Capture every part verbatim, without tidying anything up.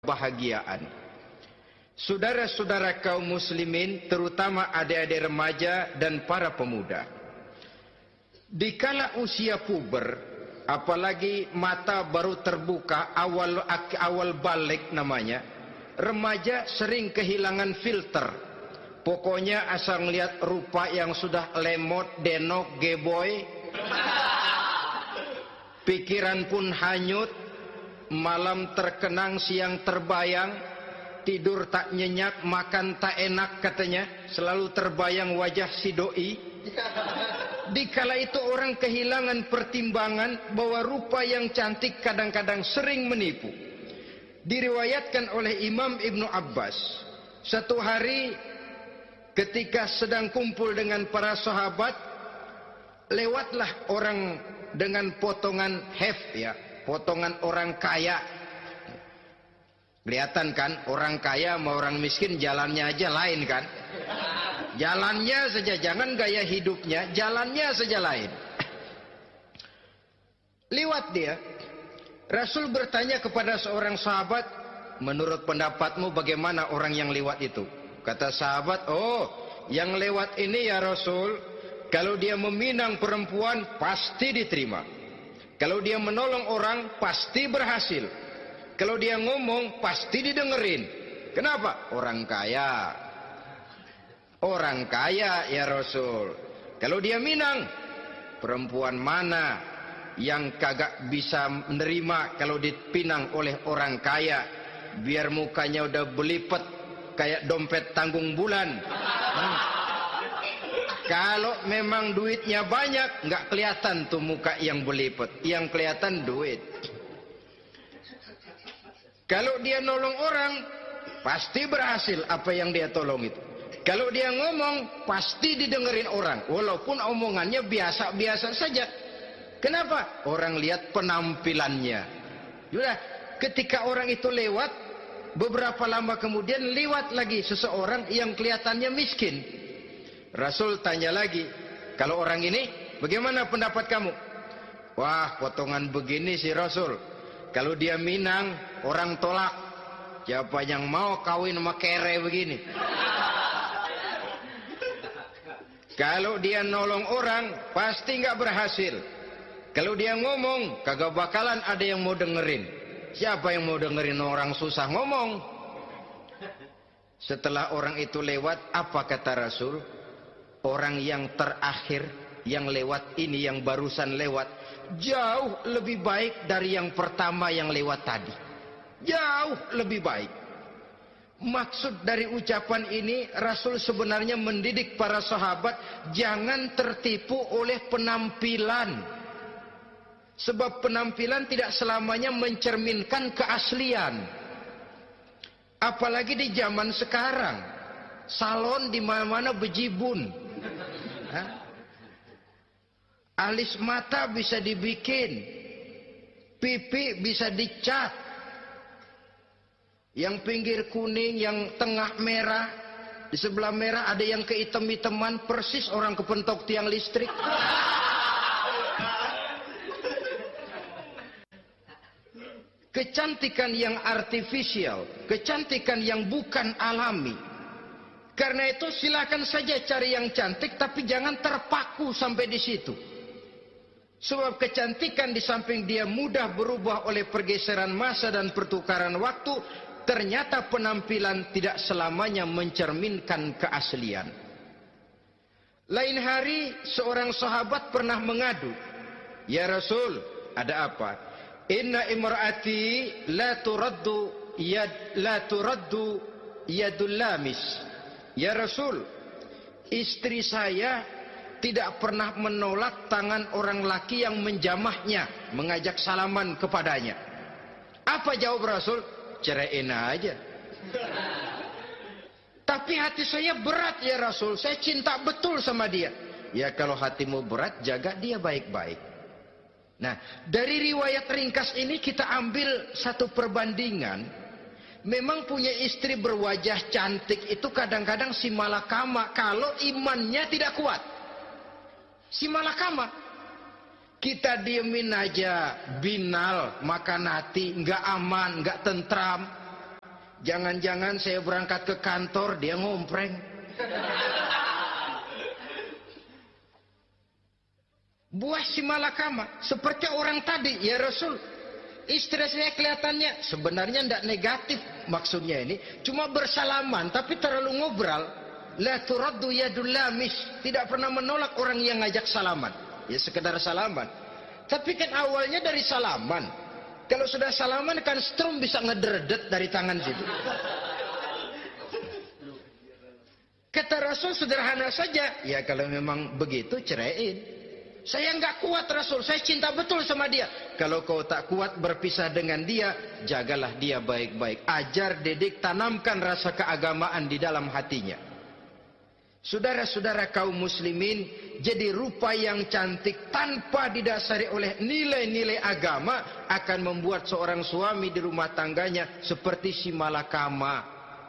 kebahagiaan. Saudara-saudara kaum muslimin, terutama adik-adik remaja dan para pemuda, dikala usia puber, apalagi mata baru terbuka, awal awal balik namanya, remaja sering kehilangan filter. Pokoknya asal ngelihat rupa yang sudah lemot, denok, geboy, pikiran pun hanyut, malam terkenang, siang terbayang, tidur tak nyenyak, makan tak enak katanya, selalu terbayang wajah si doi. Dikala itu orang kehilangan pertimbangan bahwa rupa yang cantik kadang-kadang sering menipu. Diriwayatkan oleh Imam Ibnu Abbas, satu hari ketika sedang kumpul dengan para sahabat, lewatlah orang dengan potongan hef, ya, potongan orang kaya. Kelihatan kan, orang kaya sama orang miskin jalannya aja lain kan. Jalannya saja, jangan gaya hidupnya, jalannya saja lain. Lewat dia, Rasul bertanya kepada seorang sahabat, menurut pendapatmu bagaimana orang yang lewat itu? Kata sahabat, oh, yang lewat ini ya Rasul, kalau dia meminang perempuan pasti diterima. Kalau dia menolong orang pasti berhasil. Kalau dia ngomong pasti didengerin. Kenapa? Orang kaya. Orang kaya ya Rasul. Kalau dia minang, perempuan mana yang kagak bisa menerima kalau dipinang oleh orang kaya? Biar mukanya udah belipet kayak dompet tanggung bulan. Hmm. Kalau memang duitnya banyak, nggak kelihatan tuh muka yang belipet, yang kelihatan duit. Kalau dia nolong orang, pasti berhasil apa yang dia tolong itu. Kalau dia ngomong, pasti didengerin orang, walaupun omongannya biasa-biasa saja. Kenapa? Orang lihat penampilannya. Sudah, ketika orang itu lewat, beberapa lama kemudian lewat lagi seseorang yang kelihatannya miskin. Rasul tanya lagi, kalau orang ini bagaimana pendapat kamu? Wah, potongan begini sih Rasul, kalau dia minang orang tolak. Siapa yang mau kawin sama kere begini? Kalau dia nolong orang pasti nggak berhasil. Kalau dia ngomong kagak bakalan ada yang mau dengerin. Siapa yang mau dengerin orang susah ngomong? Setelah orang itu lewat, apa kata Rasul? Orang yang terakhir yang lewat ini, yang barusan lewat, jauh lebih baik dari yang pertama yang lewat tadi. Jauh lebih baik. Maksud dari ucapan ini, Rasul sebenarnya mendidik para sahabat jangan tertipu oleh penampilan. Sebab penampilan tidak selamanya mencerminkan keaslian. Apalagi di zaman sekarang, salon di mana-mana bejibun. Hah? Alis mata bisa dibikin, pipi bisa dicat, yang pinggir kuning, yang tengah merah, di sebelah merah ada yang kehitam-hitaman, persis orang kepentok tiang listrik. Kecantikan yang artifisial, kecantikan yang bukan alami. Karena itu silakan saja cari yang cantik, tapi jangan terpaku sampai di situ. Sebab kecantikan di samping dia mudah berubah oleh pergeseran masa dan pertukaran waktu, ternyata penampilan tidak selamanya mencerminkan keaslian. Lain hari seorang sahabat pernah mengadu, ya Rasul, ada apa? Inna imraati la turaddu yad la turaddu yadul lamis. Ya Rasul, istri saya tidak pernah menolak tangan orang laki yang menjamahnya, mengajak salaman kepadanya. Apa jawab Rasul? Ceraiin aja. Tapi hati saya berat ya Rasul, saya cinta betul sama dia. Ya kalau hatimu berat, jaga dia baik-baik. Nah, dari riwayat ringkas ini kita ambil satu perbandingan. Memang punya istri berwajah cantik itu kadang-kadang si malakama kalau imannya tidak kuat. Si malakama. Kita diemin aja, binal, makan hati, nggak aman, nggak tentram. Jangan-jangan saya berangkat ke kantor, dia ngompreng. Buah si malakama, seperti orang tadi, ya Rasul, istri saya kelihatannya sebenarnya tidak negatif maksudnya ini, cuma bersalaman tapi terlalu ngobrol. La turaddu yadul lamis, tidak pernah menolak orang yang ngajak salaman, ya sekedar salaman. Tapi kan awalnya dari salaman. Kalau sudah salaman kan strum bisa ngederdet dari tangan situ. Kata Rasul sederhana saja, ya kalau memang begitu ceraiin. Saya nggak kuat Rasul, saya cinta betul sama dia. Kalau kau tak kuat berpisah dengan dia, jagalah dia baik-baik. Ajar, didik, tanamkan rasa keagamaan di dalam hatinya. Saudara-saudara kaum muslimin, jadi rupa yang cantik tanpa didasari oleh nilai-nilai agama akan membuat seorang suami di rumah tangganya seperti si malakama.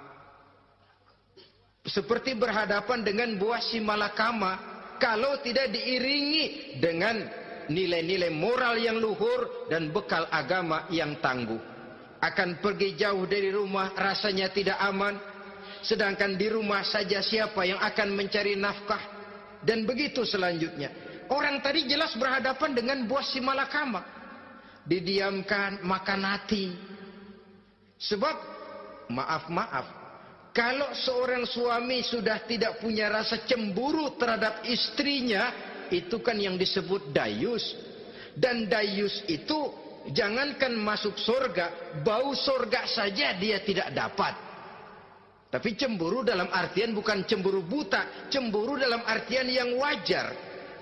Seperti berhadapan dengan buah si malakama. Kalau tidak diiringi dengan nilai-nilai moral yang luhur dan bekal agama yang tangguh, akan pergi jauh dari rumah rasanya tidak aman, sedangkan di rumah saja siapa yang akan mencari nafkah, dan begitu selanjutnya. Orang tadi jelas berhadapan dengan buah si malakama, didiamkan, makan hati. Sebab maaf-maaf, kalau seorang suami sudah tidak punya rasa cemburu terhadap istrinya, itu kan yang disebut dayus. Dan dayus itu jangankan masuk surga, bau surga saja dia tidak dapat. Tapi cemburu dalam artian bukan cemburu buta, cemburu dalam artian yang wajar.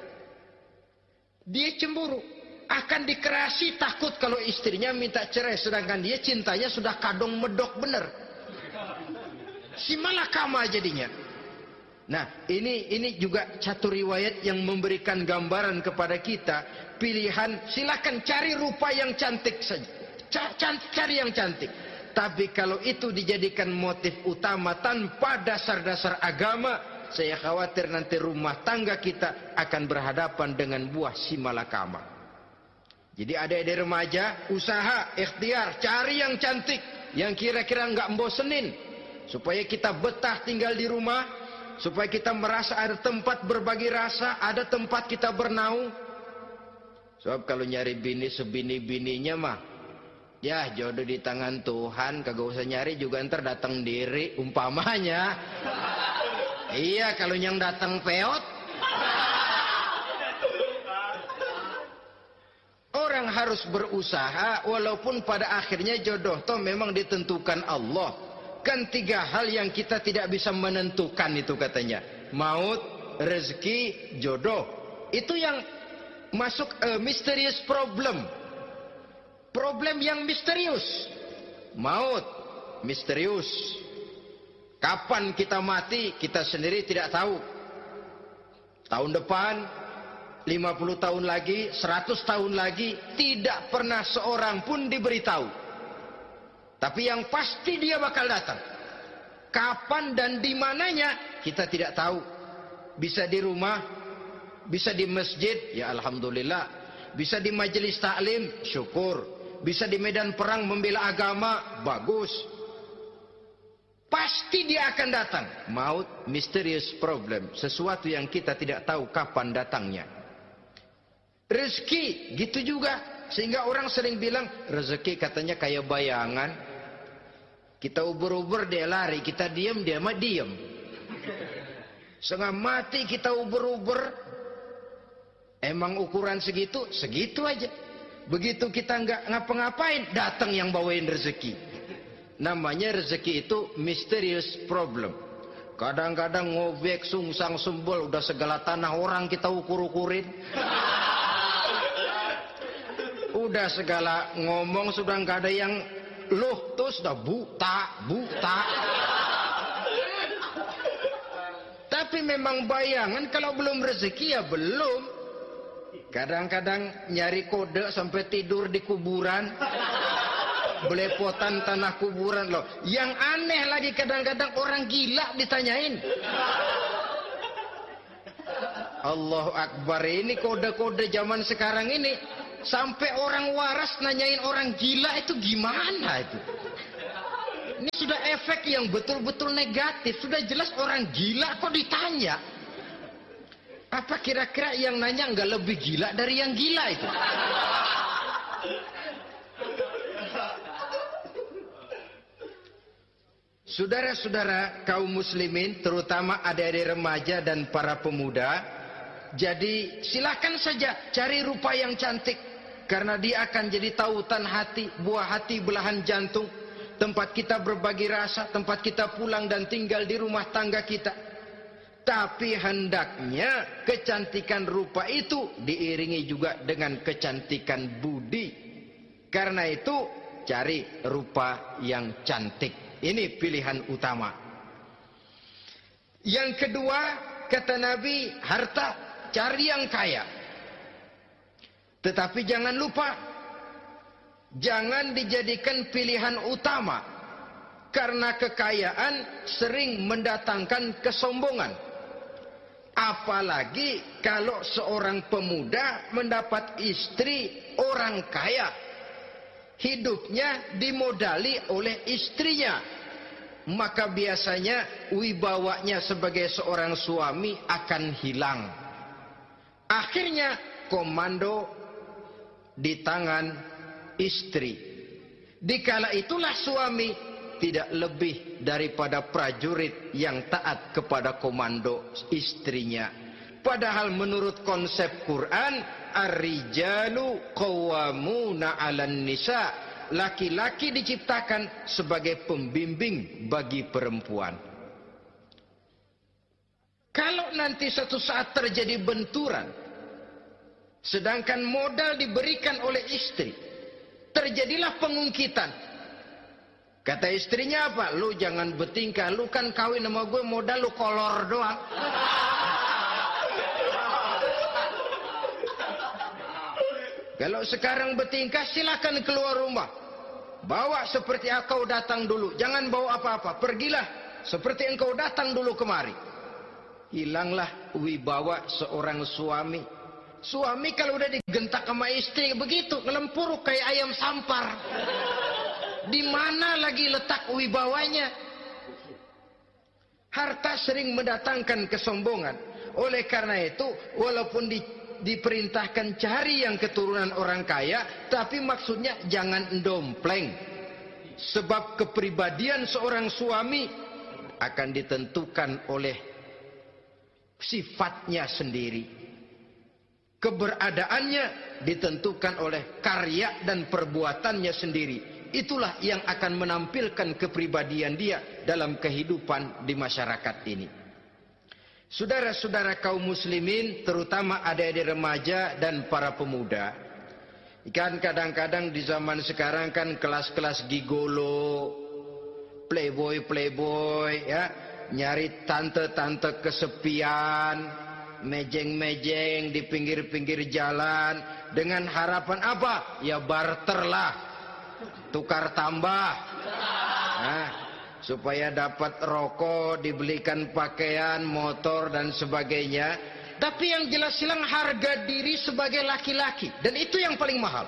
Dia cemburu, akan dikerasi takut kalau istrinya minta cerai, sedangkan dia cintanya sudah kadung medok bener. Si malakama jadinya. Nah, ini ini juga satu riwayat yang memberikan gambaran kepada kita pilihan. Silakan cari rupa yang cantik saja, cari yang cantik. Tapi kalau itu dijadikan motif utama tanpa dasar-dasar agama, saya khawatir nanti rumah tangga kita akan berhadapan dengan buah si malakama. Jadi adik-adik remaja, usaha, ikhtiar, cari yang cantik, yang kira-kira nggak membosenin. Supaya kita betah tinggal di rumah, supaya kita merasa ada tempat berbagi rasa, ada tempat kita bernaung. Sebab kalau nyari bini sebini-bininya mah, ya jodoh di tangan Tuhan, kagak usah nyari juga ntar datang diri umpamanya. Iya, kalau yang datang peot. Orang harus berusaha, walaupun pada akhirnya jodoh toh memang ditentukan Allah. Kan tiga hal yang kita tidak bisa menentukan itu katanya. Maut, rezeki, jodoh. Itu yang masuk uh, mysterious problem. Problem yang misterius. Maut, misterius. Kapan kita mati, kita sendiri tidak tahu. Tahun depan, lima puluh tahun lagi, seratus tahun lagi, tidak pernah seorang pun diberitahu. Tapi yang pasti dia bakal datang. Kapan dan di mananya kita tidak tahu. Bisa di rumah, bisa di masjid, ya alhamdulillah. Bisa di majelis taklim, syukur. Bisa di medan perang membela agama, bagus. Pasti dia akan datang. Maut, mysterious problem, sesuatu yang kita tidak tahu kapan datangnya. Rezeki gitu juga. Sehingga orang sering bilang rezeki katanya kayak bayangan. Kita ubur-ubur dia lari, kita diam dia mah diam. Setengah mati kita ubur-ubur. Emang ukuran segitu, segitu aja. Begitu kita nggak ngapa-ngapain, datang yang bawain rezeki. Namanya rezeki itu mysterious problem. Kadang-kadang ngobek, sungsang, sembol, udah segala tanah orang kita ukur-ukurin. Udah segala ngomong sudah nggak ada yang loh, tuh sudah buta, buta. Tapi memang bayangan, kalau belum rezeki ya belum. Kadang-kadang nyari kode sampai tidur di kuburan. Belepotan tanah kuburan loh. Yang aneh lagi kadang-kadang orang gila ditanyain. Allahu Akbar, ini kode-kode zaman sekarang ini. Sampai orang waras nanyain orang gila itu gimana itu? Ini sudah efek yang betul-betul negatif. Sudah jelas orang gila kok ditanya. Apa kira-kira yang nanya nggak lebih gila dari yang gila itu? Saudara-saudara kaum muslimin, terutama adik-adik remaja dan para pemuda, jadi silakan saja cari rupa yang cantik, karena dia akan jadi tautan hati, buah hati, belahan jantung, tempat kita berbagi rasa, tempat kita pulang dan tinggal di rumah tangga kita. Tapi hendaknya kecantikan rupa itu diiringi juga dengan kecantikan budi. Karena itu cari rupa yang cantik. Ini pilihan utama. Yang kedua, kata Nabi, harta, cari yang kaya. Tetapi jangan lupa, jangan dijadikan pilihan utama. Karena kekayaan sering mendatangkan kesombongan. Apalagi kalau seorang pemuda mendapat istri orang kaya. Hidupnya dimodali oleh istrinya, maka biasanya wibawanya sebagai seorang suami akan hilang. Akhirnya komando di tangan istri. Dikala itulah suami tidak lebih daripada prajurit yang taat kepada komando istrinya. Padahal menurut konsep Quran, ar-rijalu qawwamuna 'alan nisa, laki-laki diciptakan sebagai pembimbing bagi perempuan. Kalau nanti suatu saat terjadi benturan, sedangkan modal diberikan oleh istri, terjadilah pengungkitan. Kata istrinya apa? Lu jangan bertingkah, lu kan kawin sama gue, modal lu kolor doang. Kalau sekarang bertingkah, silakan keluar rumah. Bawa seperti engkau datang dulu. Jangan bawa apa-apa. Pergilah seperti engkau datang dulu kemari. Hilanglah wibawa seorang suami. Suami kalau udah digentak sama istri begitu, ngelempuruk kayak ayam sampar. Di mana lagi letak wibawanya? Harta sering mendatangkan kesombongan. Oleh karena itu, walaupun di diperintahkan cari yang keturunan orang kaya, tapi maksudnya jangan dompleng. Sebab kepribadian seorang suami akan ditentukan oleh sifatnya sendiri. Keberadaannya ditentukan oleh karya dan perbuatannya sendiri. Itulah yang akan menampilkan kepribadian dia dalam kehidupan di masyarakat ini. Saudara-saudara kaum muslimin, terutama adik-adik remaja dan para pemuda, kan kadang-kadang di zaman sekarang kan kelas-kelas gigolo, playboy-playboy, ya, nyari tante-tante kesepian, mejeng-mejeng di pinggir-pinggir jalan, dengan harapan apa? Ya barter lah, tukar tambah. Nah, supaya dapat rokok, dibelikan pakaian, motor dan sebagainya. Tapi yang jelas hilang harga diri sebagai laki-laki, dan itu yang paling mahal.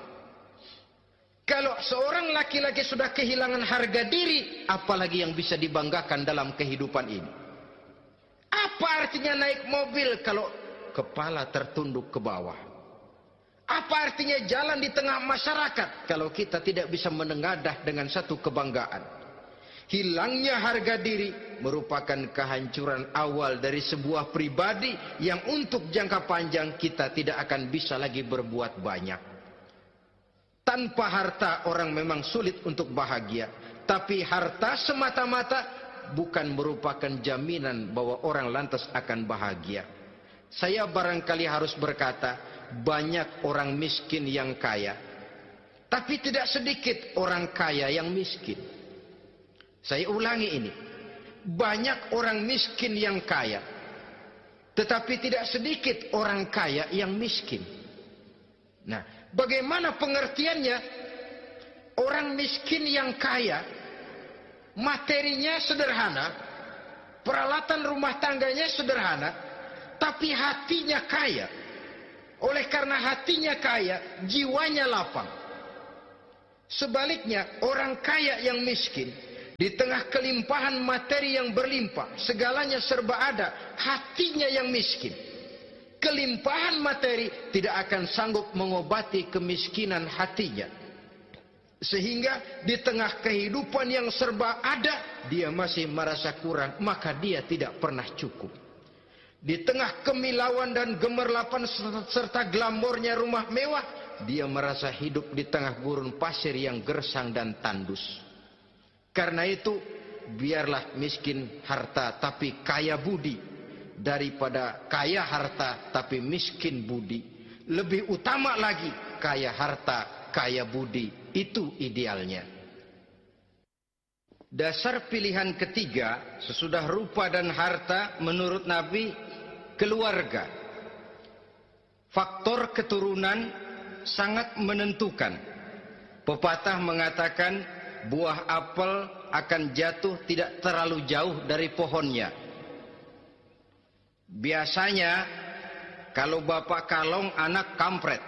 Kalau seorang laki-laki sudah kehilangan harga diri, apalagi yang bisa dibanggakan dalam kehidupan ini? Apa artinya naik mobil kalau kepala tertunduk ke bawah? Apa artinya jalan di tengah masyarakat kalau kita tidak bisa menengadah dengan satu kebanggaan? Hilangnya harga diri merupakan kehancuran awal dari sebuah pribadi yang untuk jangka panjang kita tidak akan bisa lagi berbuat banyak. Tanpa harta orang memang sulit untuk bahagia, tapi harta semata-mata bukan merupakan jaminan bahwa orang lantas akan bahagia. Saya barangkali harus berkata, banyak orang miskin yang kaya, tapi tidak sedikit orang kaya yang miskin. Saya ulangi ini, banyak orang miskin yang kaya, tetapi tidak sedikit orang kaya yang miskin. Nah, bagaimana pengertiannya? Orang miskin yang kaya, materinya sederhana, peralatan rumah tangganya sederhana, tapi hatinya kaya. Oleh karena hatinya kaya, jiwanya lapang. Sebaliknya, orang kaya yang miskin, Di tengah kelimpahan materi yang berlimpah, segalanya serba ada, hatinya yang miskin. Kelimpahan materi tidak akan sanggup mengobati kemiskinan hatinya. Sehingga di tengah kehidupan yang serba ada, dia masih merasa kurang, maka dia tidak pernah cukup. Di tengah kemilauan dan gemerlapan serta glamornya rumah mewah, dia merasa hidup di tengah gurun pasir yang gersang dan tandus. Karena itu, biarlah miskin harta tapi kaya budi, daripada kaya harta tapi miskin budi. Lebih utama lagi kaya harta, kaya budi. Itu idealnya. Dasar pilihan ketiga sesudah rupa dan harta menurut Nabi, keluarga. Faktor keturunan sangat menentukan. Pepatah mengatakan buah apel akan jatuh tidak terlalu jauh dari pohonnya. Biasanya kalau bapak kalong anak kampret,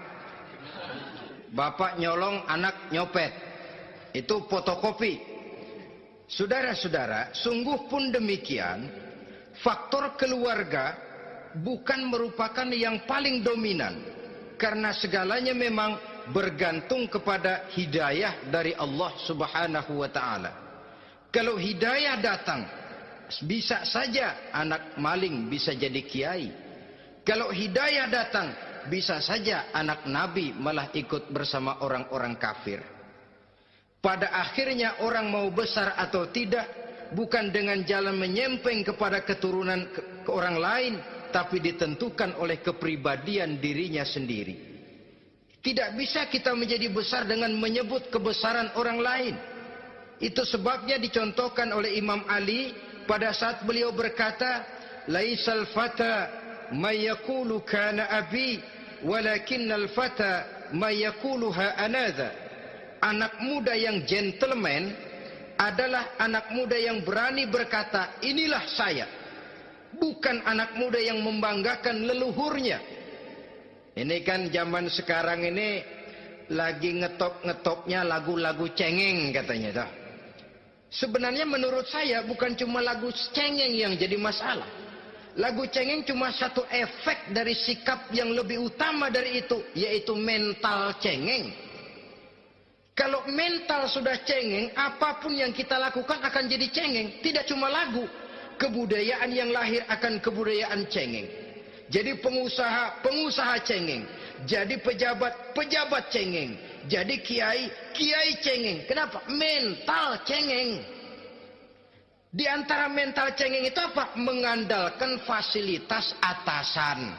bapak nyolong anak nyopet. Itu fotokopi. Saudara-saudara, sungguh pun demikian, faktor keluarga bukan merupakan yang paling dominan, karena segalanya memang bergantung kepada hidayah dari Allah Subhanahu wa ta'ala. Kalau hidayah datang, bisa saja anak maling bisa jadi kiai. Kalau hidayah datang, bisa saja anak Nabi malah ikut bersama orang-orang kafir. Pada akhirnya orang mau besar atau tidak, bukan dengan jalan menyempeng kepada keturunan ke, ke orang lain, tapi ditentukan oleh kepribadian dirinya sendiri. Tidak bisa kita menjadi besar dengan menyebut kebesaran orang lain. Itu sebabnya dicontohkan oleh Imam Ali pada saat beliau berkata, "Laisal fata may yaqulu kana abi, walakinnal fata may yaquluha anadha." Anak muda yang gentleman adalah anak muda yang berani berkata, "Inilah saya." Bukan anak muda yang membanggakan leluhurnya. Ini kan zaman sekarang ini lagi ngetop-ngetopnya lagu-lagu cengeng katanya toh. Sebenarnya menurut saya bukan cuma lagu cengeng yang jadi masalah. Lagu cengeng cuma satu efek dari sikap yang lebih utama dari itu, yaitu mental cengeng. Kalau mental sudah cengeng, apapun yang kita lakukan akan jadi cengeng. Tidak cuma lagu, kebudayaan yang lahir akan kebudayaan cengeng. Jadi pengusaha, pengusaha cengeng. Jadi pejabat, pejabat cengeng. Jadi kiai, kiai cengeng. Kenapa? Mental cengeng. Di antara mental cengeng itu apa? Mengandalkan fasilitas atasan.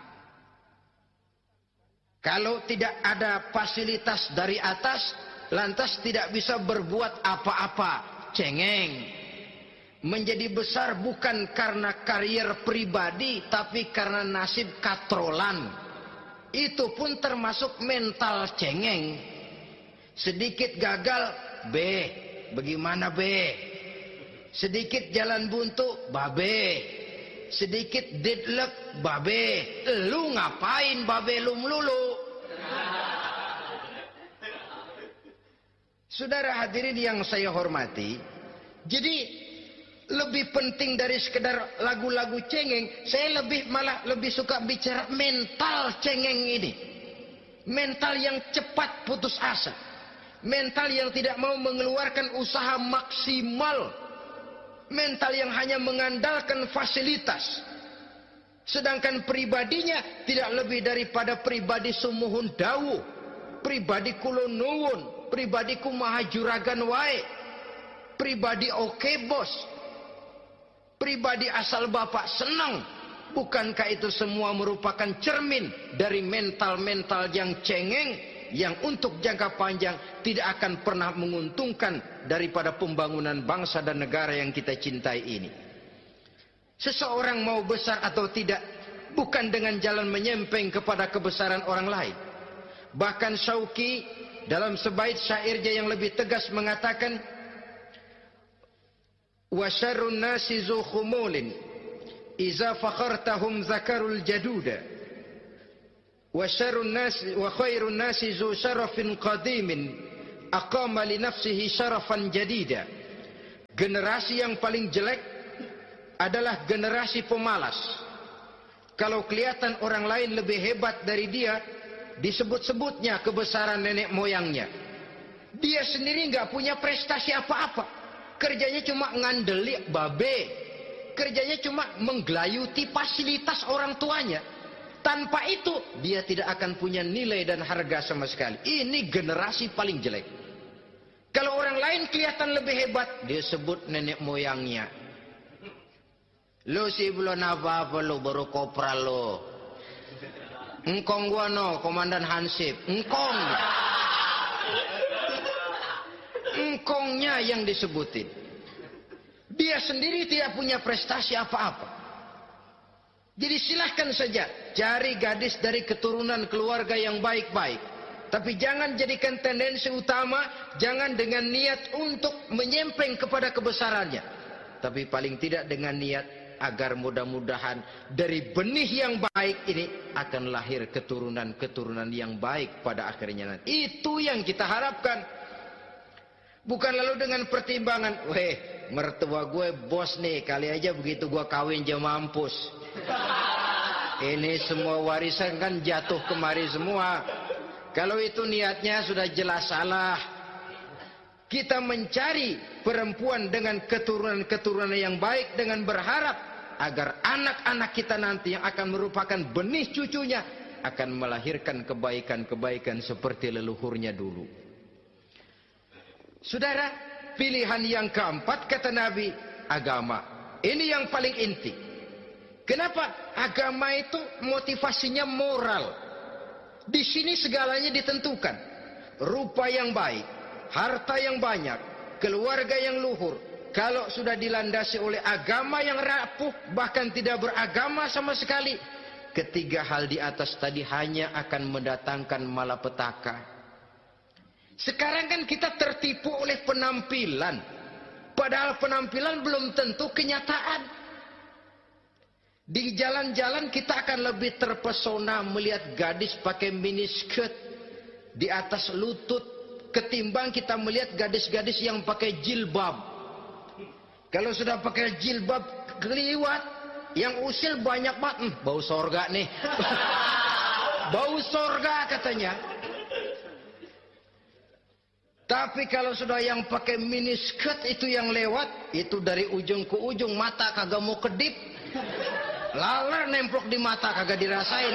Kalau tidak ada fasilitas dari atas, lantas tidak bisa berbuat apa-apa. Cengeng. Menjadi besar bukan karena karier pribadi, tapi karena nasib katrolan. Itu pun termasuk mental cengeng. Sedikit gagal, B. Bagaimana B? Sedikit jalan buntu, babe. Sedikit deadlock, babe. Lu ngapain babe lu melulu? Saudara hadirin yang saya hormati, jadi lebih penting dari sekedar lagu-lagu cengeng, saya lebih malah lebih suka bicara mental cengeng ini. Mental yang cepat putus asa. Mental yang tidak mau mengeluarkan usaha maksimal. Mental yang hanya mengandalkan fasilitas. Sedangkan pribadinya tidak lebih daripada pribadi sumuhun dawu, pribadi kulonuwun, pribadi kumaha juragan wae, pribadi oke bos, pribadi asal bapak senang. Bukankah itu semua merupakan cermin dari mental-mental yang cengeng, yang untuk jangka panjang tidak akan pernah menguntungkan daripada pembangunan bangsa dan negara yang kita cintai ini. Seseorang mau besar atau tidak, bukan dengan jalan menyempeng kepada kebesaran orang lain. Bahkan Syauqi dalam sebaik syairnya yang lebih tegas mengatakan, wa syarrun nasi zu khumulin iza fakhartahum zakarul jaduda wa syarrun nasi wa khairun nasi zu syarafin qadimin aqama li nafsihi syarafan jadida. Generasi yang paling jelek adalah generasi pemalas. Kalau kelihatan orang lain lebih hebat dari dia, disebut-sebutnya kebesaran nenek moyangnya. Dia sendiri nggak punya prestasi apa-apa. Kerjanya cuma ngandeli babe. Kerjanya cuma menggelayuti fasilitas orang tuanya. Tanpa itu, dia tidak akan punya nilai dan harga sama sekali. Ini generasi paling jelek. Kalau orang lain kelihatan lebih hebat, dia sebut nenek moyangnya. Lo sih belum apa-apa lo, baru kopral lo. Engkong gua no, Komandan Hansip. Engkong. Engkongnya yang disebutin. Dia sendiri tidak punya prestasi apa-apa. Jadi silahkan saja cari gadis dari keturunan keluarga yang baik-baik. Tapi jangan jadikan tendensi utama, jangan dengan niat untuk menyempeng kepada kebesarannya. Tapi paling tidak dengan niat agar mudah-mudahan dari benih yang baik ini akan lahir keturunan-keturunan yang baik pada akhirnya nanti. Itu yang kita harapkan. Bukan lalu dengan pertimbangan, weh mertua gue bos nih, kali aja begitu gue kawin dia mampus. Ini semua warisan kan jatuh kemari semua. Kalau itu niatnya sudah jelas salah. Kita mencari perempuan dengan keturunan-keturunan yang baik dengan berharap agar anak-anak kita nanti yang akan merupakan benih cucunya akan melahirkan kebaikan-kebaikan seperti leluhurnya dulu. Saudara, pilihan yang keempat kata Nabi, agama. Ini yang paling inti. Kenapa? Agama itu motivasinya moral. Di sini segalanya ditentukan. Rupa yang baik, harta yang banyak, keluarga yang luhur. Kalau sudah dilandasi oleh agama yang rapuh, bahkan tidak beragama sama sekali, ketiga hal di atas tadi hanya akan mendatangkan malapetaka. Sekarang kan kita tertipu oleh penampilan. Padahal penampilan belum tentu kenyataan. Di jalan-jalan kita akan lebih terpesona melihat gadis pakai miniskirt di atas lutut ketimbang kita melihat gadis-gadis yang pakai jilbab. Kalau sudah pakai jilbab keliwat, yang usil banyak banget, hmm, bau sorga nih. Bau sorga katanya. Tapi kalau sudah yang pakai miniskirt itu yang lewat, itu dari ujung ke ujung mata kagak mau kedip. Laler nemplok di mata kagak dirasain.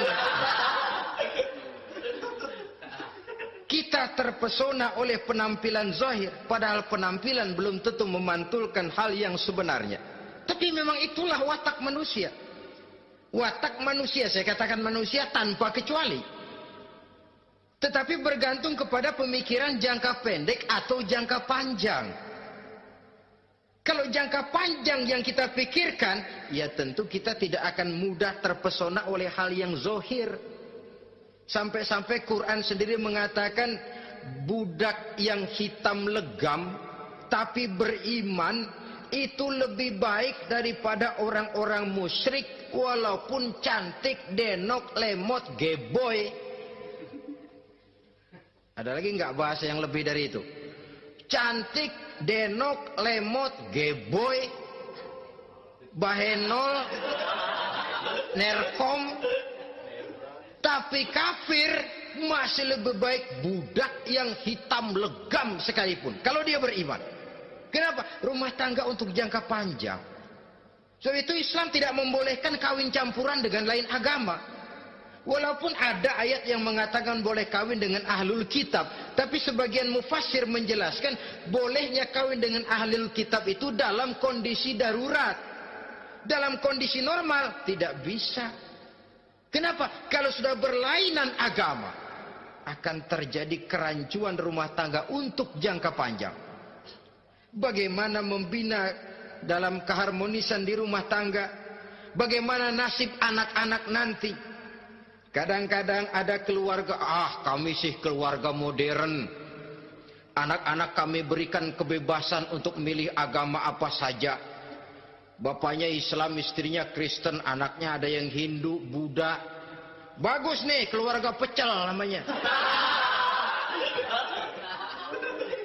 Kita terpesona oleh penampilan zahir, padahal penampilan belum tentu memantulkan hal yang sebenarnya. Tapi memang itulah watak manusia. Watak manusia, saya katakan manusia tanpa kecuali. Tetapi bergantung kepada pemikiran jangka pendek atau jangka panjang. Kalau jangka panjang yang kita pikirkan, ya tentu kita tidak akan mudah terpesona oleh hal yang zohir. Sampai-sampai Quran sendiri mengatakan, budak yang hitam legam, tapi beriman, itu lebih baik daripada orang-orang musyrik, walaupun cantik, denok, lemot, geboy. Ada lagi nggak bahasa yang lebih dari itu? Cantik, denok, lemot, geboy, bahenol, nerkom, tapi kafir masih lebih baik budak yang hitam legam sekalipun. Kalau dia beriman. Kenapa? Rumah tangga untuk jangka panjang. Sebab itu Islam tidak membolehkan kawin campuran dengan lain agama. Walaupun ada ayat yang mengatakan boleh kawin dengan ahlul kitab, tapi sebagian mufassir menjelaskan bolehnya kawin dengan ahlul kitab itu dalam kondisi darurat. Dalam kondisi normal tidak bisa. Kenapa? Kalau sudah berlainan agama, akan terjadi kerancuan rumah tangga untuk jangka panjang. Bagaimana membina dalam keharmonisan di rumah tangga? Bagaimana nasib anak-anak nanti? Kadang-kadang ada keluarga, ah kami sih keluarga modern. Anak-anak kami berikan kebebasan untuk milih agama apa saja. Bapaknya Islam, istrinya Kristen, anaknya ada yang Hindu, Buddha. Bagus nih, keluarga pecel namanya.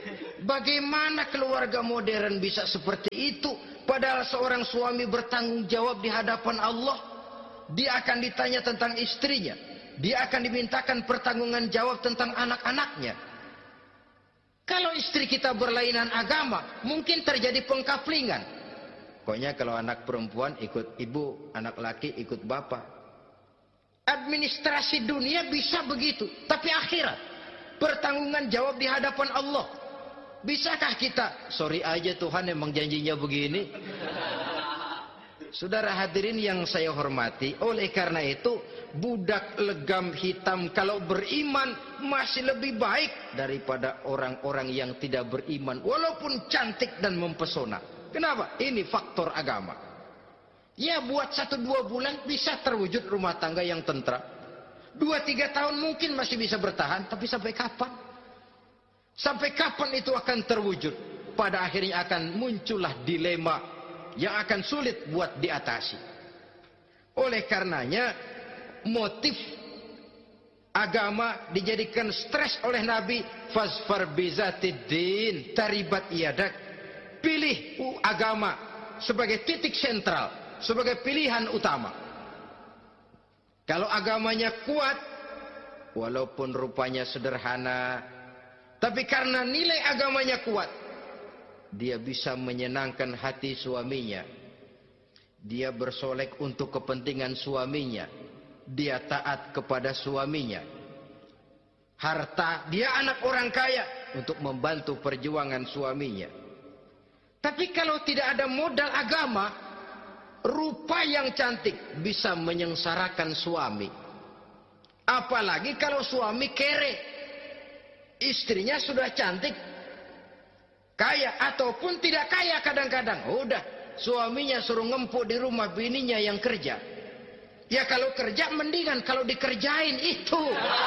Bagaimana keluarga modern bisa seperti itu? Padahal seorang suami bertanggung jawab di hadapan Allah. Dia akan ditanya tentang istrinya. Dia akan dimintakan pertanggungan jawab tentang anak-anaknya. Kalau istri kita berlainan agama, mungkin terjadi pengkaplingan. Pokoknya kalau anak perempuan ikut ibu, anak laki ikut bapak. Administrasi dunia bisa begitu, tapi akhirat pertanggungan jawab di hadapan Allah. Bisakah kita, sorry aja Tuhan emang janjinya begini? Saudara hadirin yang saya hormati, oleh karena itu budak legam hitam kalau beriman masih lebih baik daripada orang-orang yang tidak beriman walaupun cantik dan mempesona. Kenapa? Ini faktor agama. Ya, buat satu dua bulan bisa terwujud rumah tangga yang tentram. Dua tiga tahun mungkin masih bisa bertahan, tapi sampai kapan? Sampai kapan itu akan terwujud? Pada akhirnya akan muncullah dilema yang akan sulit buat diatasi. Oleh karenanya motif agama dijadikan stres oleh Nabi. Fasfar bizatiddin taribat yadak. Pilih agama sebagai titik sentral, sebagai pilihan utama. Kalau agamanya kuat, walaupun rupanya sederhana, tapi karena nilai agamanya kuat, dia bisa menyenangkan hati suaminya. Dia bersolek untuk kepentingan suaminya. Dia taat kepada suaminya. Harta, dia anak orang kaya untuk membantu perjuangan suaminya. Tapi kalau tidak ada modal agama, rupa yang cantik bisa menyengsarakan suami. Apalagi kalau suami kere. Istrinya sudah cantik, kaya ataupun tidak kaya kadang-kadang. Udah, suaminya suruh ngempuk di rumah bininya yang kerja. Ya kalau kerja mendingan kalau dikerjain itu.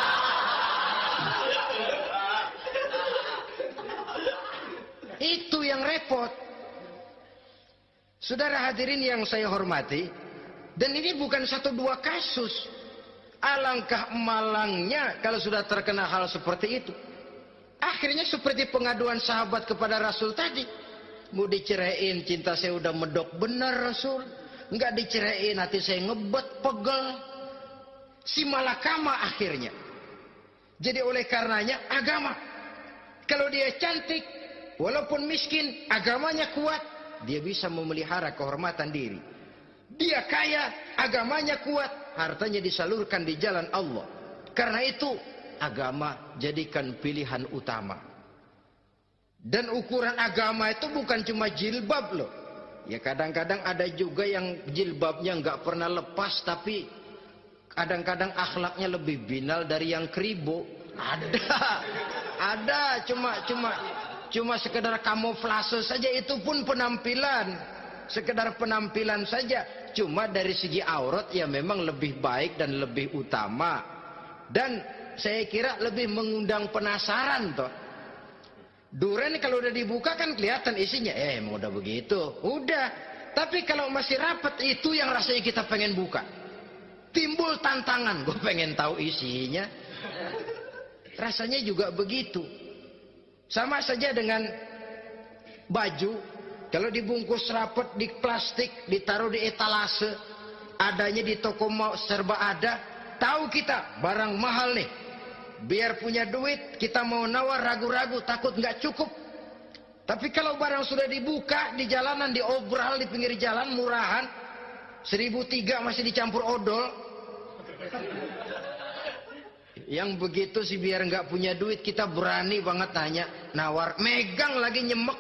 Itu yang repot. Saudara hadirin yang saya hormati, dan ini bukan satu dua kasus. Alangkah malangnya kalau sudah terkena hal seperti itu. Akhirnya seperti pengaduan sahabat kepada Rasul tadi. Mau diceraiin, cinta saya udah medok benar Rasul. Enggak diceraiin, hati saya ngebet, pegel. Si malakama akhirnya. Jadi oleh karenanya agama. Kalau dia cantik, walaupun miskin, agamanya kuat. Dia bisa memelihara kehormatan diri. Dia kaya, agamanya kuat, hartanya disalurkan di jalan Allah. Karena itu, agama jadikan pilihan utama. Dan ukuran agama itu bukan cuma jilbab loh. Ya kadang-kadang ada juga yang jilbabnya nggak pernah lepas, tapi kadang-kadang akhlaknya lebih binal dari yang kribo. Ada, ada cuma cuma cuma sekedar kamuflase saja, itu pun penampilan, sekedar penampilan saja. Cuma dari segi aurat ya memang lebih baik dan lebih utama. Dan saya kira lebih mengundang penasaran toh. Duren kalau udah dibuka kan kelihatan isinya. Eh emang udah begitu. Udah. Tapi kalau masih rapat, itu yang rasanya kita pengen buka. Timbul tantangan. Gue pengen tahu isinya. Rasanya juga begitu. Sama saja dengan baju. Kalau dibungkus rapat di plastik, ditaruh di etalase. Adanya di toko mau serba ada. Tahu kita barang mahal nih. Biar punya duit, kita mau nawar ragu-ragu, takut nggak cukup. Tapi kalau barang sudah dibuka di jalanan, diobral di pinggir jalan, murahan, seribu tiga masih dicampur odol. Yang begitu sih biar nggak punya duit, kita berani banget tanya, nawar, megang lagi nyemek.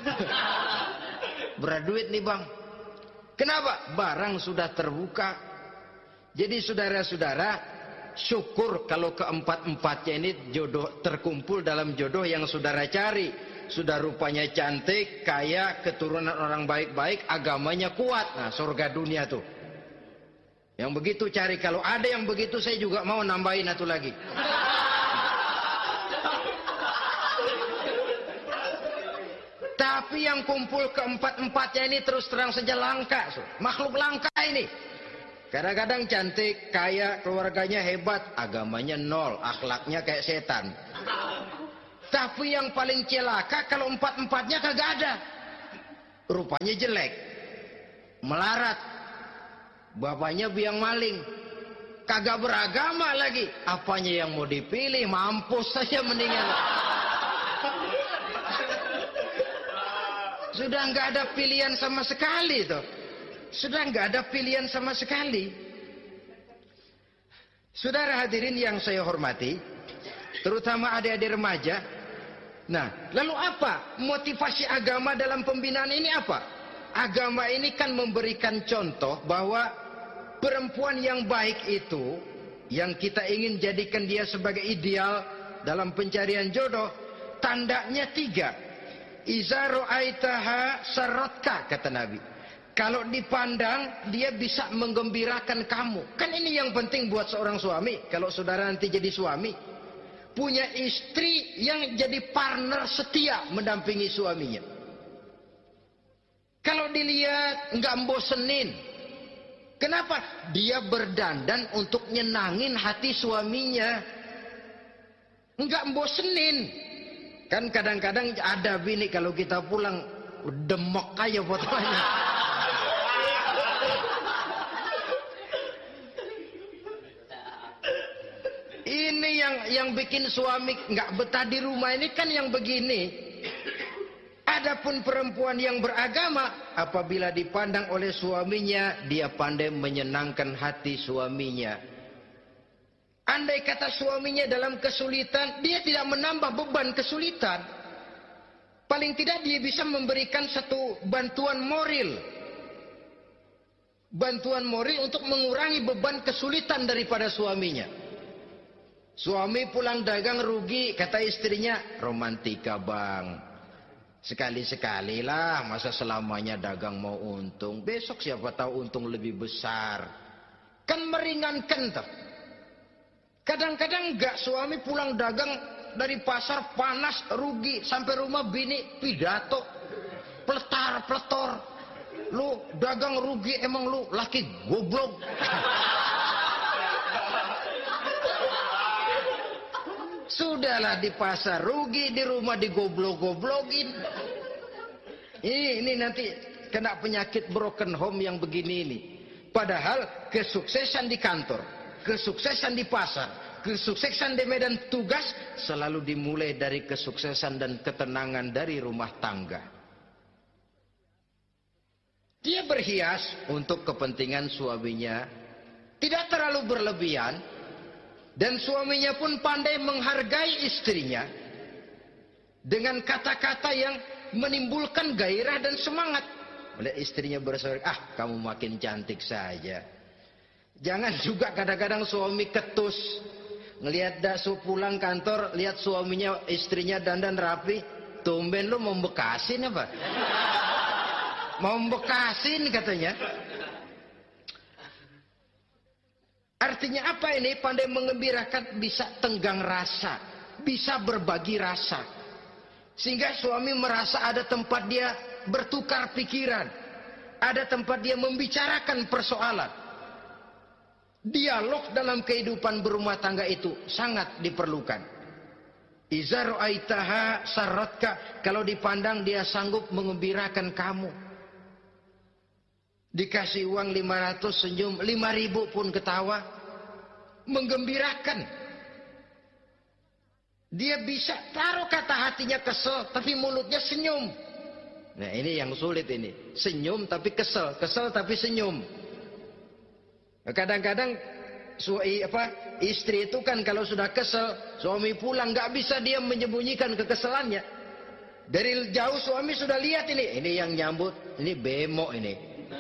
Berduit nih bang. Kenapa? Barang sudah terbuka. Jadi saudara-saudara, syukur kalau keempat-empatnya ini jodoh terkumpul dalam jodoh yang saudara cari. Sudah rupanya cantik, kaya, keturunan orang baik-baik, agamanya kuat. Nah, surga dunia tuh. Yang begitu cari. Kalau ada yang begitu, saya juga mau nambahin satu lagi. Tapi yang kumpul keempat-empatnya ini terus terang saja langka. Makhluk langka ini. Kadang-kadang cantik, kaya, keluarganya hebat, agamanya nol, akhlaknya kayak setan. Tapi yang paling celaka kalau empat-empatnya kagak ada. Rupanya jelek, melarat, bapaknya biang maling, kagak beragama lagi. Apanya yang mau dipilih? Mampus saja mendingan. Sudah nggak ada pilihan sama sekali tuh. Sudah nggak ada pilihan sama sekali. Saudara hadirin yang saya hormati, terutama adik-adik remaja. Nah, lalu apa motivasi agama dalam pembinaan ini apa? Agama ini kan memberikan contoh bahwa perempuan yang baik itu, yang kita ingin jadikan dia sebagai ideal dalam pencarian jodoh, tandanya tiga. Iza ra'aitaha sarratka, kata Nabi. Kalau dipandang, dia bisa menggembirakan kamu. Kan ini yang penting buat seorang suami. Kalau saudara nanti jadi suami, punya istri yang jadi partner setia mendampingi suaminya. Kalau dilihat nggak bosenin. Kenapa? Dia berdandan untuk nyenangin hati suaminya. Nggak bosenin. Kan kadang-kadang ada bini kalau kita pulang demek aja fotonya. Ini yang yang bikin suami nggak betah di rumah ini kan yang begini. Adapun perempuan yang beragama, apabila dipandang oleh suaminya, dia pandai menyenangkan hati suaminya. Andai kata suaminya dalam kesulitan, dia tidak menambah beban kesulitan. Paling tidak dia bisa memberikan satu bantuan moral. Bantuan moral untuk mengurangi beban kesulitan daripada suaminya. Suami pulang dagang rugi, kata istrinya, romantika bang. Sekali-sekali lah, masa selamanya dagang mau untung. Besok siapa tahu untung lebih besar. Kan meringankan tuh. Kadang-kadang enggak, suami pulang dagang dari pasar panas, rugi. Sampai rumah bini pidato. Peletar, peletor. Lu dagang rugi, emang lu laki goblok. Sudahlah di pasar rugi, di rumah digoblok-goblokin. Ini, ini nanti kena penyakit broken home yang begini ini. Padahal kesuksesan di kantor, kesuksesan di pasar, kesuksesan di medan tugas selalu dimulai dari kesuksesan dan ketenangan dari rumah tangga. Dia berhias untuk kepentingan suaminya, tidak terlalu berlebihan. Dan suaminya pun pandai menghargai istrinya dengan kata-kata yang menimbulkan gairah dan semangat. Oleh istrinya bersorak, ah kamu makin cantik saja. Jangan juga kadang-kadang suami ketus. Ngelihat daksu pulang kantor, lihat suaminya, istrinya dandan rapi. Tumben lu mau bekasin apa? Mau bekasin katanya. Artinya apa ini? Pandai mengembirakan, bisa tenggang rasa, bisa berbagi rasa. Sehingga suami merasa ada tempat dia bertukar pikiran, ada tempat dia membicarakan persoalan. Dialog dalam kehidupan berumah tangga itu sangat diperlukan. Iza ra'aitaha sarratka, kalau dipandang dia sanggup mengembirakan kamu. Dikasih uang lima ratus senyum, lima ribu pun ketawa. Menggembirakan. Dia bisa taruh kata hatinya kesel, tapi mulutnya senyum. Nah ini yang sulit ini. Senyum tapi kesel, kesel tapi senyum. Kadang-kadang apa, istri itu kan kalau sudah kesel, suami pulang nggak bisa dia menyembunyikan kekesalannya. Dari jauh suami sudah lihat ini, ini yang nyambut, ini bemo ini.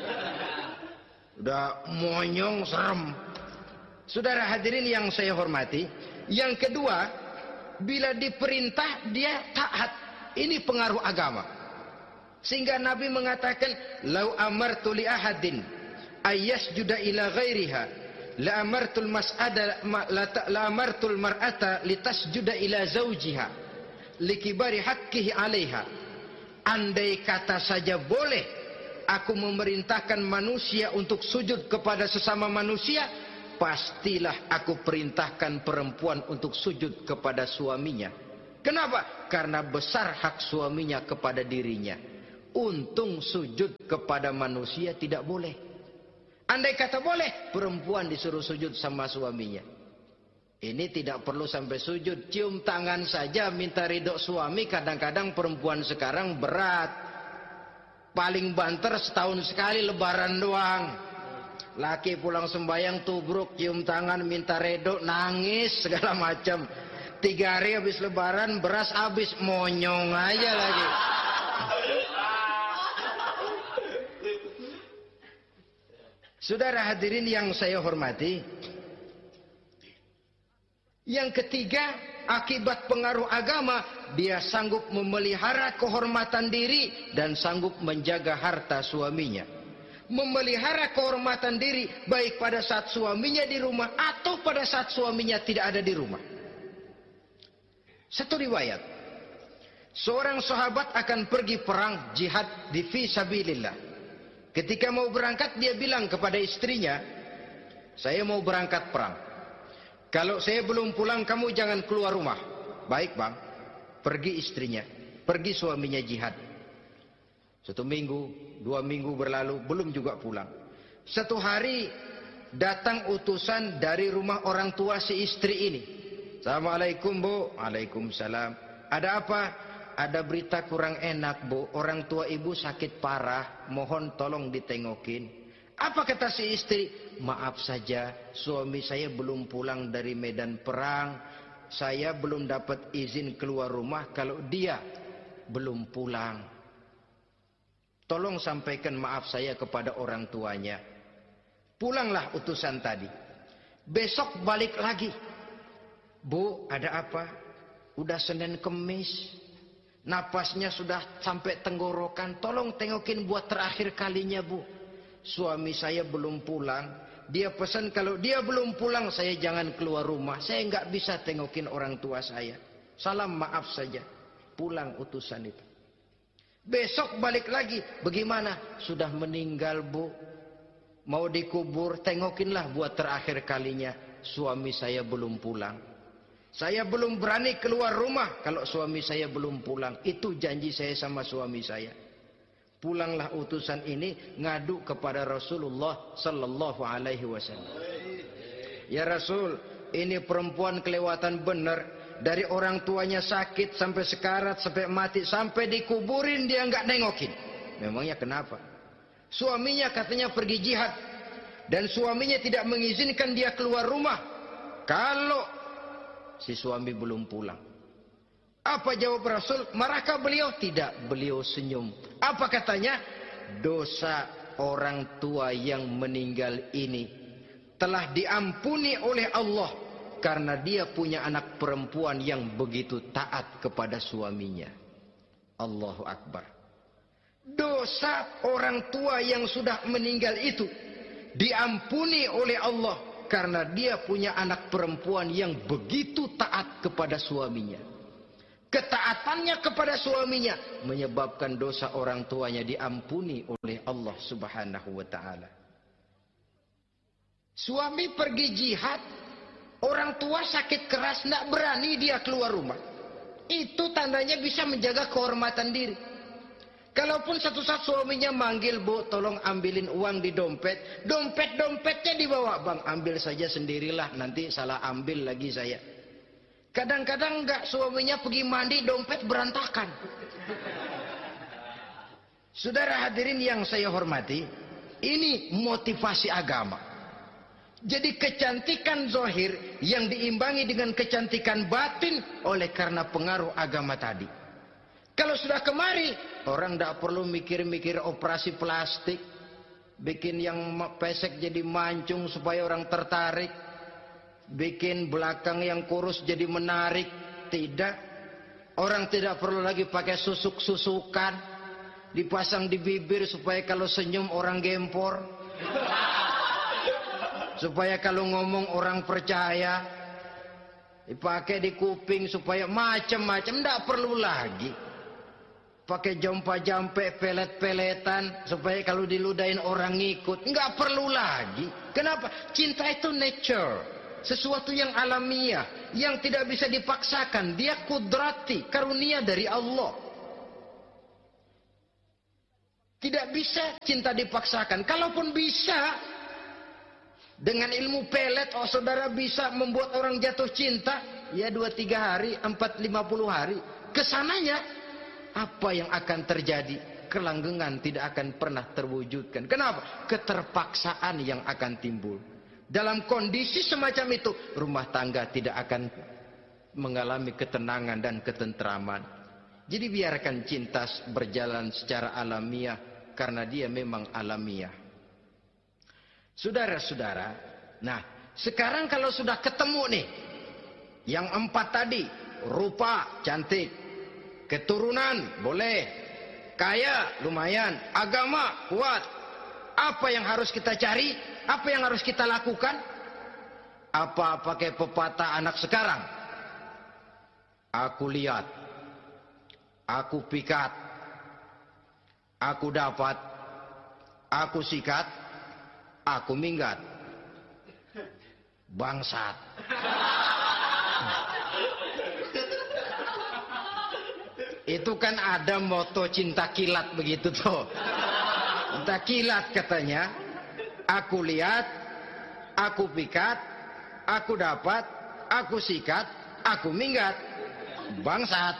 Udah monyong, serem. Saudara hadirin yang saya hormati, yang kedua, bila diperintah dia taat. Ini pengaruh agama. Sehingga Nabi mengatakan, "Lau amartu li ahadin ayyasjuda ila ghairiha, la amartul mas'ada la amartul mar'ata litasjuda ila zawjiha likibari haqqihi 'alaiha." Andai kata saja boleh aku memerintahkan manusia untuk sujud kepada sesama manusia, pastilah aku perintahkan perempuan untuk sujud kepada suaminya. Kenapa? Karena besar hak suaminya kepada dirinya. Untung sujud kepada manusia tidak boleh. Andai kata boleh, perempuan disuruh sujud sama suaminya. Ini tidak perlu sampai sujud, cium tangan saja minta ridho suami. Kadang-kadang perempuan sekarang berat. Paling banter setahun sekali lebaran doang. Laki pulang sembahyang tubruk, cium tangan minta ridho, nangis segala macam. Tiga hari habis lebaran beras habis, monyong aja lagi. Saudara hadirin yang saya hormati, yang ketiga, akibat pengaruh agama, dia sanggup memelihara kehormatan diri dan sanggup menjaga harta suaminya. Memelihara kehormatan diri baik pada saat suaminya di rumah atau pada saat suaminya tidak ada di rumah. Satu riwayat, seorang sahabat akan pergi perang jihad di fi sabilillah. Ketika mau berangkat dia bilang kepada istrinya, saya mau berangkat perang. Kalau saya belum pulang kamu jangan keluar rumah. Baik bang. Pergi istrinya, pergi suaminya jihad. Satu minggu, dua minggu berlalu, belum juga pulang. Satu hari datang utusan dari rumah orang tua si istri ini. Assalamualaikum bu. Waalaikumsalam. Ada apa? Ada berita kurang enak bu, orang tua ibu sakit parah, mohon tolong ditengokin. Apa kata si istri? Maaf saja, suami saya belum pulang dari medan perang. Saya belum dapat izin keluar rumah kalau dia belum pulang. Tolong sampaikan maaf saya kepada orang tuanya. Pulanglah utusan tadi. Besok balik lagi. Bu, ada apa? Udah Senin Kemis. Napasnya sudah sampai tenggorokan. Tolong tengokin buat terakhir kalinya bu. Suami saya belum pulang. Dia pesan kalau dia belum pulang saya jangan keluar rumah. Saya nggak bisa tengokin orang tua saya. Salam maaf saja. Pulang utusan itu. Besok balik lagi. Bagaimana? Sudah meninggal bu. Mau dikubur. Tengokinlah buat terakhir kalinya. Suami saya belum pulang. Saya belum berani keluar rumah kalau suami saya belum pulang. Itu janji saya sama suami saya. Pulanglah utusan ini ngadu kepada Rasulullah sallallahu alaihi wasallam. Ya Rasul, ini perempuan kelewatan benar. Dari orang tuanya sakit sampai sekarat, sampai mati, sampai dikuburin dia nggak nengokin. Memangnya kenapa? Suaminya katanya pergi jihad dan suaminya tidak mengizinkan dia keluar rumah kalau si suami belum pulang. Apa jawab Rasul? Marahkah beliau? Tidak, beliau senyum. Apa katanya? Dosa orang tua yang meninggal ini telah diampuni oleh Allah karena dia punya anak perempuan yang begitu taat kepada suaminya. Allahu Akbar. Dosa orang tua yang sudah meninggal itu diampuni oleh Allah karena dia punya anak perempuan yang begitu taat kepada suaminya. Ketaatannya kepada suaminya menyebabkan dosa orang tuanya diampuni oleh Allah Subhanahu wa taala. Suami pergi jihad, orang tua sakit keras, tidak berani dia keluar rumah. Itu tandanya bisa menjaga kehormatan diri. Kalaupun satu saat suaminya manggil, bu tolong ambilin uang di dompet. Dompet-dompetnya dibawa, bang ambil saja sendirilah, nanti salah ambil lagi saya. Kadang-kadang enggak, suaminya pergi mandi, dompet berantakan. Saudara hadirin yang saya hormati, ini motivasi agama. Jadi kecantikan zahir yang diimbangi dengan kecantikan batin oleh karena pengaruh agama tadi. Kalau sudah kemari, orang tidak perlu mikir-mikir operasi plastik, bikin yang pesek jadi mancung supaya orang tertarik, bikin belakang yang kurus jadi menarik. Tidak. Orang tidak perlu lagi pakai susuk-susukan, dipasang di bibir supaya kalau senyum orang gempor, supaya kalau ngomong orang percaya, dipakai di kuping supaya macam-macam. Tidak perlu lagi pakai jompa-jampe, pelet-peletan supaya kalau diludahin orang ngikut. Nggak perlu lagi. Kenapa? Cinta itu nature. sesuatu yang alamiah, yang tidak bisa dipaksakan. Dia kudrati, karunia dari Allah. Tidak bisa cinta dipaksakan. Kalaupun bisa, dengan ilmu pelet, oh saudara bisa membuat orang jatuh cinta, ya dua tiga hari, empat lima puluh hari. Kesananya, apa yang akan terjadi? Kelanggengan tidak akan pernah terwujudkan. Kenapa? Keterpaksaan yang akan timbul. Dalam kondisi semacam itu, rumah tangga tidak akan mengalami ketenangan dan ketentraman. Jadi biarkan cinta berjalan secara alamiah, karena dia memang alamiah. Saudara-saudara, nah sekarang kalau sudah ketemu nih, yang empat tadi, rupa cantik, keturunan boleh, kaya lumayan, agama kuat. Apa yang harus kita cari? Apa yang harus kita lakukan? Apa pakai pepatah anak sekarang? Aku lihat, aku pikat, aku dapat, aku sikat, aku minggat. Bangsat. Itu kan ada moto cinta kilat begitu tuh. Cinta kilat katanya. Aku lihat, aku pikat, aku dapat, aku sikat, aku minggat. Bangsat.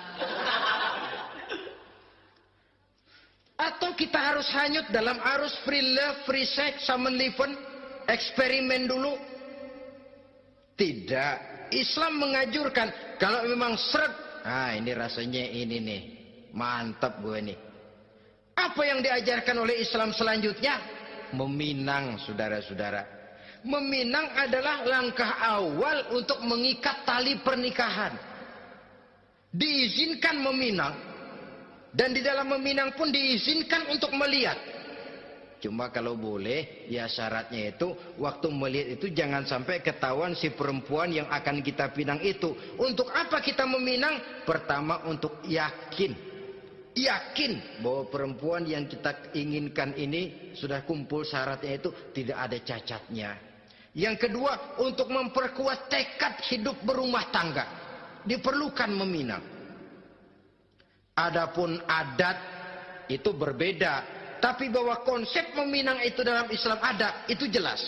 Atau kita harus hanyut dalam arus free love, free sex, summon liven, eksperimen dulu? Tidak. Islam mengajurkan, kalau memang seret, ah ini rasanya ini nih, mantap gue nih. Apa yang diajarkan oleh Islam selanjutnya? Meminang, saudara-saudara. Meminang adalah langkah awal untuk mengikat tali pernikahan. Diizinkan meminang, dan di dalam meminang pun diizinkan untuk melihat. Cuma kalau boleh, ya syaratnya itu waktu melihat itu jangan sampai ketahuan si perempuan yang akan kita pinang itu. Untuk apa kita meminang? Pertama, untuk yakin. Yakin bahwa perempuan yang kita inginkan ini sudah kumpul syaratnya itu, tidak ada cacatnya. Yang kedua, untuk memperkuat tekad hidup berumah tangga, diperlukan meminang. Adapun adat itu berbeda, tapi bahwa konsep meminang itu dalam Islam ada, itu jelas.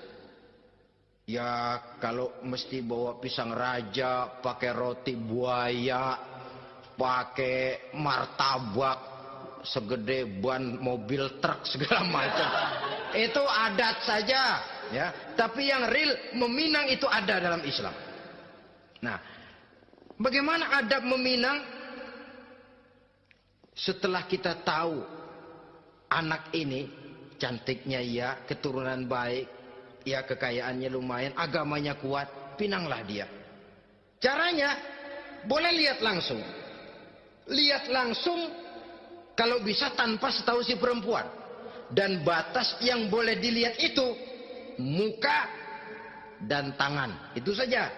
Ya kalau mesti bawa pisang raja, pakai roti buaya, pakai martabak segede ban mobil truk segala macam, itu adat saja ya. Tapi yang real meminang itu ada dalam Islam. Nah, bagaimana adab meminang? Setelah kita tahu anak ini cantiknya ya, keturunan baik ya, kekayaannya lumayan, agamanya kuat, pinanglah dia. Caranya boleh lihat langsung. Lihat langsung kalau bisa tanpa setahu si perempuan. Dan batas yang boleh dilihat itu muka dan tangan. Itu saja.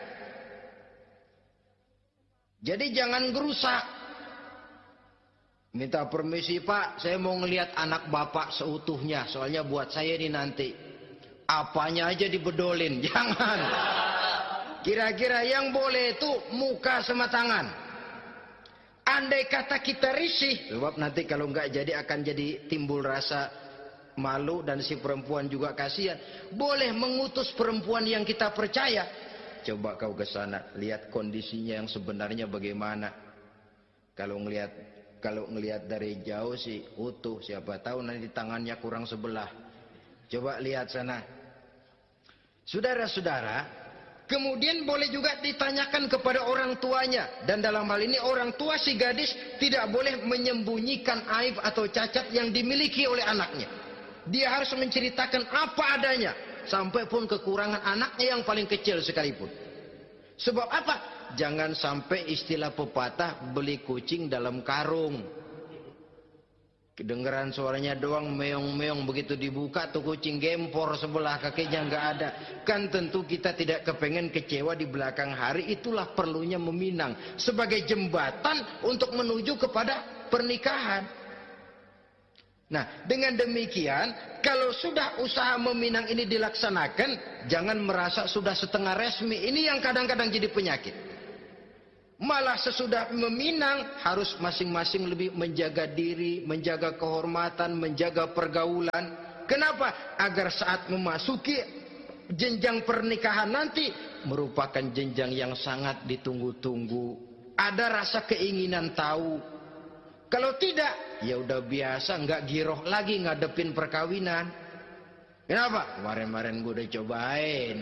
Jadi jangan gerusak. Minta permisi Pak, saya mau ngelihat anak Bapak seutuhnya. Soalnya buat saya ini nanti. Apanya aja dibedolin. Jangan. Kira-kira yang boleh itu muka sama tangan. Andai kata kita risih, sebab nanti kalau nggak jadi akan jadi timbul rasa malu dan si perempuan juga kasihan. Boleh mengutus perempuan yang kita percaya. Coba kau ke sana, lihat kondisinya yang sebenarnya bagaimana. Kalau ngelihat kalau ngelihat dari jauh sih utuh, siapa tahu nanti tangannya kurang sebelah. Coba lihat sana. Saudara-saudara, kemudian boleh juga ditanyakan kepada orang tuanya. Dan dalam hal ini orang tua si gadis tidak boleh menyembunyikan aib atau cacat yang dimiliki oleh anaknya. Dia harus menceritakan apa adanya. Sampai pun kekurangan anaknya yang paling kecil sekalipun. Sebab apa? Jangan sampai istilah pepatah beli kucing dalam karung. Kedengeran suaranya doang meong-meong, begitu dibuka tuh kucing gempor sebelah kakinya nggak ada. Kan tentu kita tidak kepengen kecewa di belakang hari. Itulah perlunya meminang sebagai jembatan untuk menuju kepada pernikahan. Nah, dengan demikian kalau sudah usaha meminang ini dilaksanakan, jangan merasa sudah setengah resmi. Ini yang kadang-kadang jadi penyakit. Malah sesudah meminang harus masing-masing lebih menjaga diri, menjaga kehormatan, menjaga pergaulan. Kenapa? Agar saat memasuki jenjang pernikahan nanti merupakan jenjang yang sangat ditunggu-tunggu. Ada rasa keinginan tahu. Kalau tidak, ya udah biasa, nggak giroh lagi ngadepin perkawinan. Kenapa? Kemarin-kemarin gue udah cobain.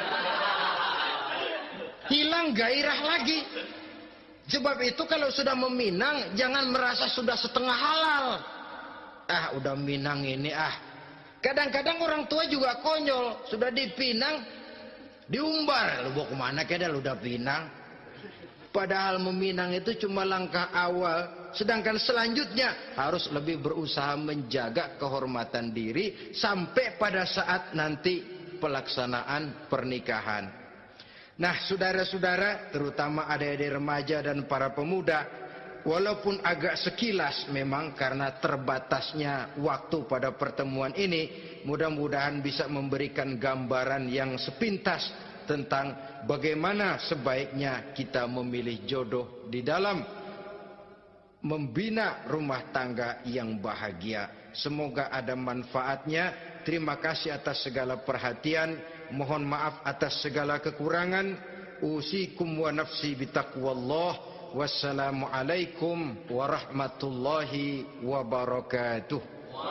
Hilang gairah lagi. Sebab itu kalau sudah meminang, jangan merasa sudah setengah halal. Ah, udah minang ini ah. Kadang-kadang orang tua juga konyol. Sudah dipinang, diumbar. Lu mau kemana keda lu udah pinang? Padahal meminang itu cuma langkah awal. Sedangkan selanjutnya harus lebih berusaha menjaga kehormatan diri sampai pada saat nanti pelaksanaan pernikahan. Nah, saudara-saudara, terutama adik-adik remaja dan para pemuda, walaupun agak sekilas memang karena terbatasnya waktu pada pertemuan ini, mudah-mudahan bisa memberikan gambaran yang sepintas tentang bagaimana sebaiknya kita memilih jodoh di dalam membina rumah tangga yang bahagia. Semoga ada manfaatnya. Terima kasih atas segala perhatian. Mohon maaf atas segala kekurangan. Usikum wa nafsi bitaqwallah. Wassalamualaikum warahmatullahi wabarakatuh.